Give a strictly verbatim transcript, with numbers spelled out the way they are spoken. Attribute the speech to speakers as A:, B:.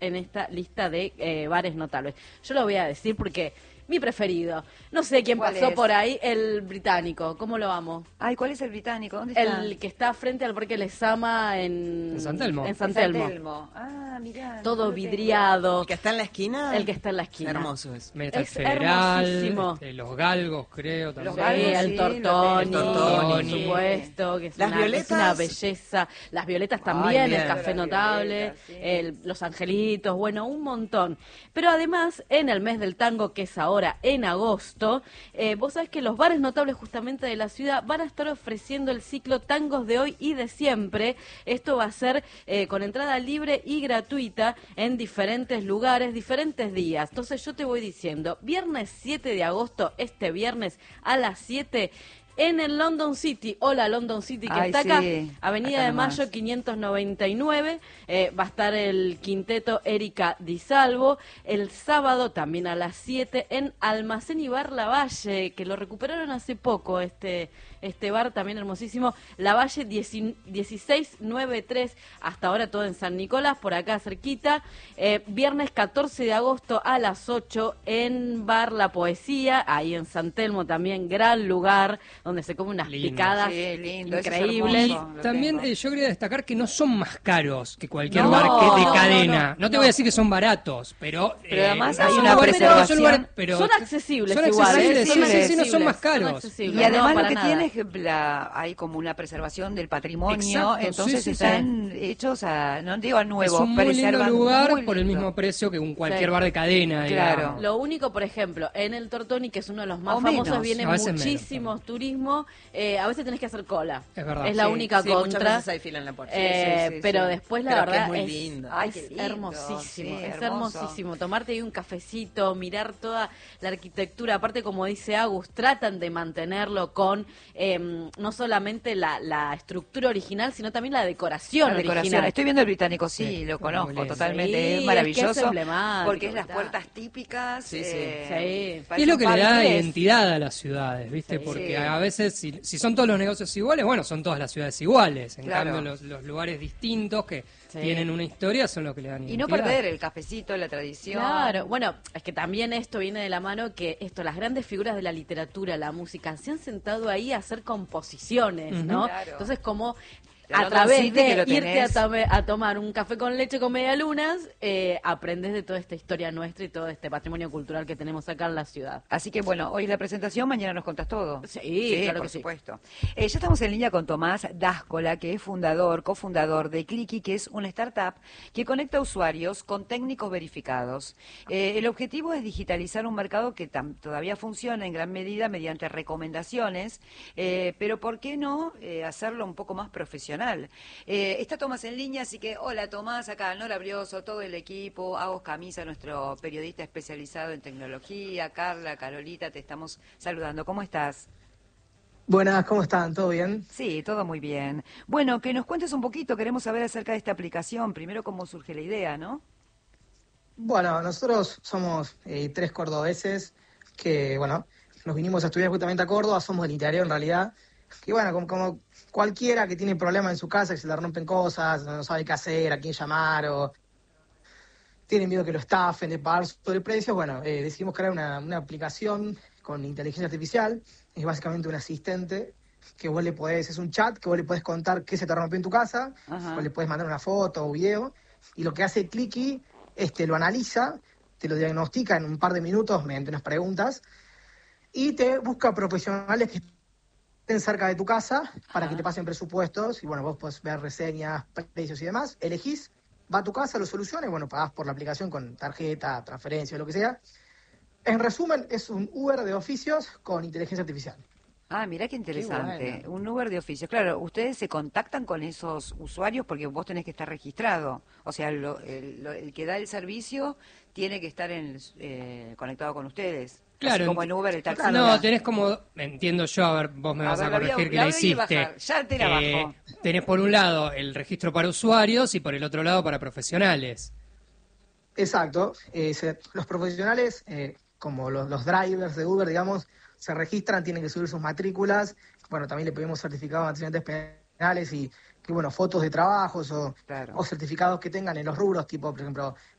A: en esta lista de eh, bares notables. Yo lo voy a decir porque mi preferido. No sé quién pasó
B: es?
A: por ahí, el británico. ¿Cómo lo amo?
B: Ay, ¿cuál es el británico? ¿Dónde está?
A: El que está frente al Parque Lezama en,
C: En San Telmo.
A: En San
B: En
A: Telmo.
B: San Telmo. Ah, mirá.
A: Todo
B: no lo tengo.
A: vidriado.
D: ¿El que está en la esquina?
A: El que está en la esquina.
D: Hermoso es.
C: Metal
A: Es
C: Federal,
A: hermosísimo.
C: este, los galgos, creo, también.
B: Los
A: Sí,
B: galgos,
A: el
B: sí,
A: tortoni,
D: el tortoni.
A: por supuesto, que es,
D: Las
A: una,
D: violetas.
A: es una belleza. Las violetas
D: Ay,
A: también,
D: bien.
A: el café
B: Las
A: notable,
B: violetas, sí.
A: el, los angelitos, bueno, un montón. Pero además, en el mes del tango, que es ahora en agosto, eh, vos sabés que los bares notables justamente de la ciudad van a estar ofreciendo el ciclo Tangos de Hoy y de Siempre. Esto va a ser eh, con entrada libre y gratuita en diferentes lugares, diferentes días. Entonces yo te voy diciendo, viernes siete de agosto, este viernes a las siete, en el London City, hola London City, que
B: Ay,
A: está
B: sí,
A: acá, Avenida
B: acá
A: de
B: nomás.
A: Mayo quinientos noventa y nueve, eh, va a estar el quinteto Erika Di Salvo, el sábado también a las siete en Almacén y Bar Lavalle, que lo recuperaron hace poco, este este bar también hermosísimo, Lavalle dieciséis noventa y tres, hasta ahora todo en San Nicolás, por acá cerquita, eh, viernes catorce de agosto a las ocho en Bar La Poesía, ahí en San Telmo también, gran lugar, donde se come unas
C: Lindo.
A: picadas
B: Sí, lindo, eso es
A: increíbles.
B: hermoso. Lo
C: También
B: tengo.
C: eh, yo quería destacar que no son más caros que cualquier
A: No,
C: bar que de
A: no,
C: cadena. No,
A: no,
C: te
A: no.
C: voy a decir que son baratos, pero...
B: Pero además
C: son
B: hay una
C: lugares-
B: preservación.
C: son lugares- pero
A: Son accesibles
C: son
A: igual,
C: accesibles,
A: ¿eh?
C: sí,
A: Son
C: sí, sí, no son
A: accesibles,
C: más
A: son
C: caros.
A: accesibles.
B: Y además
A: No,
B: lo
A: para
B: que
A: nada.
B: tiene es que la, hay como una preservación del patrimonio,
C: Exacto,
B: entonces
C: sí, sí,
B: están hechos a, no digo a nuevo,
C: es un muy lindo
B: preservan
C: lugar
B: muy
C: por el
B: lindo.
C: mismo precio que un cualquier
A: Sí.
C: bar de cadena.
B: Claro.
C: digamos.
A: Lo único, por ejemplo, en el Tortoni, que es uno de los más
B: O
A: famosos,
B: menos.
A: viene
C: A veces menos,
A: muchísimos turismo, eh, a veces tenés que hacer cola.
C: Es verdad.
A: la
B: Sí,
A: única
D: Sí, muchas
A: contra.
D: veces hay fila en la puerta.
A: Eh,
B: Sí, sí,
A: pero
B: sí.
A: después la
D: Pero que
A: verdad
D: es muy
A: es,
D: lindo.
B: Ay,
A: es
B: qué lindo,
A: hermosísimo,
B: sí,
A: es
B: hermoso.
A: hermosísimo. Tomarte ahí un cafecito, mirar toda la arquitectura, aparte como dice Agus, tratan de mantenerlo con eh, no solamente la, la estructura original, sino también la decoración,
B: La decoración.
A: original.
B: Estoy viendo el británico, sí,
C: Sí,
B: lo
C: muy
B: conozco
C: lindo.
B: totalmente,
A: Sí,
B: es
A: es que
B: maravilloso.
A: es emblemático,
B: porque es las
A: ¿verdad?
B: puertas típicas.
D: Sí, sí.
B: eh,
A: Sí.
B: parece
C: Y es lo
B: un
C: que le
B: pub
C: da
B: inglés.
C: identidad a las ciudades, ¿viste?
A: Sí.
C: Porque
B: Sí.
C: a veces, si, si son todos los negocios iguales, bueno, son todas las ciudades iguales. En
B: Claro.
C: cambio, los, los lugares distintos que
A: Sí.
C: tienen una historia son los que le dan
B: Y
C: identidad.
B: no perder el cafecito, la tradición.
A: Claro, bueno, es que también esto viene de la mano que esto, las grandes figuras de la literatura, la música, se han sentado ahí a hacer composiciones,
C: Ujú.
A: ¿no?
B: Claro.
A: Entonces, como
B: La
A: a
B: London
A: través
B: City, que
A: de
B: lo
A: irte a,
B: tenés.
A: tome- a tomar un café con leche con medialunas, eh, aprendes de toda esta historia nuestra y todo este patrimonio cultural que tenemos acá en la ciudad.
B: Así que bueno, hoy es la presentación, mañana nos contás todo.
A: Sí, claro
B: por
A: que sí.
B: supuesto. Eh, ya estamos en línea con Tomás Dáscola, que es fundador, cofundador de Clicky, que es una startup que conecta usuarios con técnicos verificados. Eh, el objetivo es digitalizar un mercado que tam- todavía funciona en gran medida mediante recomendaciones, eh, pero ¿por qué no eh, hacerlo un poco más profesional? Eh, está Tomás en línea, así que hola Tomás, acá Nora Brioso, todo el equipo, Agos Camisa, nuestro periodista especializado en tecnología, Carla, Carolita, te estamos saludando. ¿Cómo estás?
E: Buenas, ¿cómo están? ¿Todo bien?
B: Sí, todo muy bien. Bueno, que nos cuentes un poquito, queremos saber acerca de esta aplicación, primero cómo surge la idea, ¿no?
E: Bueno, nosotros somos eh, tres cordobeses que, bueno, nos vinimos a estudiar justamente a Córdoba, somos del interior en realidad, que bueno, como, como cualquiera que tiene problemas en su casa, que se le rompen cosas, no sabe qué hacer, a quién llamar, o tienen miedo que lo estafen, de pagar sobre el precio, bueno, eh, decidimos crear una, una aplicación con inteligencia artificial, es básicamente un asistente que vos le podés, es un chat que vos le podés contar qué se te rompió en tu casa,
B: Ajá.
E: vos le podés mandar una foto o video, y lo que hace Clicky, este, lo analiza, te lo diagnostica en un par de minutos mediante unas preguntas, y te busca profesionales que estén cerca de tu casa para
B: Ajá.
E: que te pasen presupuestos, y bueno, vos podés ver reseñas, precios y demás, elegís, va a tu casa, lo soluciona, y bueno, pagás por la aplicación con tarjeta, transferencia, lo que sea. En resumen, es un Uber de oficios con inteligencia artificial.
B: Ah, mirá qué interesante.
D: bueno.
B: Un Uber de oficios. Claro, ustedes se contactan con esos usuarios porque vos tenés que estar registrado. O sea, lo- el, lo- el que da el servicio tiene que estar en, eh, conectado con ustedes.
C: Claro,
B: Así como
C: ent-
B: en Uber el taxi.
C: No, tenés como, entiendo yo, a ver, vos me
B: A
C: vas
B: ver,
C: a
B: la voy a-
C: corregir que
B: la
C: la
B: voy a
C: hiciste.
B: bajar, ya te la
C: Eh,
B: bajo.
C: tenés por un lado el registro para usuarios y por el otro lado para profesionales.
E: Exacto. Eh, se- los profesionales, eh, como los, los drivers de Uber, digamos, se registran, tienen que subir sus matrículas. Bueno, también le pedimos certificados de antecedentes penales y, que, bueno, fotos de trabajos o,
B: Claro.
E: o certificados que tengan en los rubros, tipo, por ejemplo,